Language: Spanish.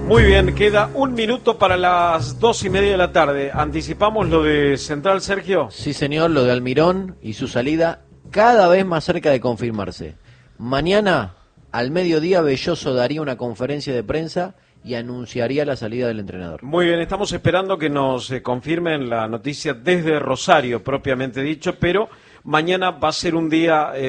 Muy bien, queda un minuto para las 2:30 de la tarde. ¿Anticipamos lo de Central, Sergio? Sí, señor, lo de Almirón y su salida cada vez más cerca de confirmarse. Mañana, al mediodía, Belloso daría una conferencia de prensa y anunciaría la salida del entrenador. Muy bien, estamos esperando que nos confirmen la noticia desde Rosario, propiamente dicho, pero mañana va a ser un día...